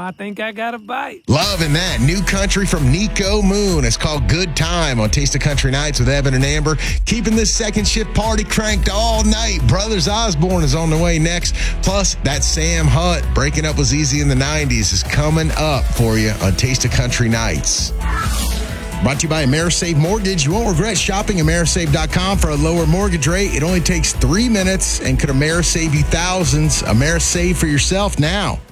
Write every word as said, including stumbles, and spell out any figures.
I think I got a bite. Loving that. New country from Nico Moon. It's called Good Time on Taste of Country Nights with Evan and Amber. Keeping this second shift party cranked all night. Brothers Osborne is on the way next. Plus, that Sam Hunt, Breaking Up Was Easy in the nineties, is coming up for you on Taste of Country Nights. Brought to you by AmeriSave Mortgage. You won't regret shopping Amerisave dot com for a lower mortgage rate. It only takes three minutes and could AmeriSave you thousands. AmeriSave for yourself now.